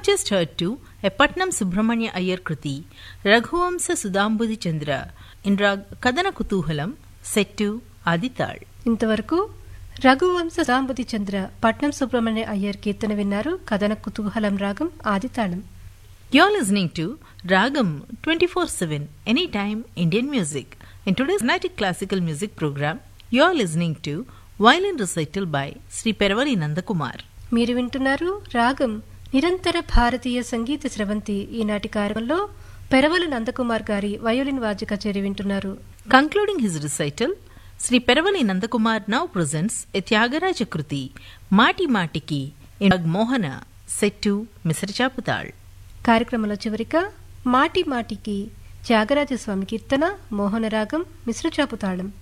have just heard to a Patnam Subramanya Iyer Kruti, Raghuvamsa Sudambudi Chandra, in Rag Kadana Kutuhalam, set to Adital. ఇంతవరకు రఘువంశ సుధాంబుది చంద్ర పట్నం సుబ్రహ్మణ్య అయ్యర్ కీర్తన విన్నారు. కథన కుతూహలం రాగం ఆదితాళం. You're listening to Ragam 24/7 Anytime Indian Music. In today's Carnatic Classical Music program, you're listening to Violin Recital by Sri Peravali Nandakumar. మీరు వింటున్నారు రాగం నిరంతర భారతీయ సంగీత స్రవంతి. ఈనాటి కార్యక్రమంలో పెరవలి నందకుమార్ గారి వయోలిన్ వాద్య కచేరీ వింటున్నారు. Concluding his recital, Sri Peravali Nandakumar now presents a Tyagaraja Kruti, Mati Matiki, in Rag Mohana, set to Misra Chaputal. కార్యక్రమంలో చివరిగా మాటి మాటికి త్యాగరాజస్వామి కీర్తన మోహనరాగం మిశ్రచాపు తాళం.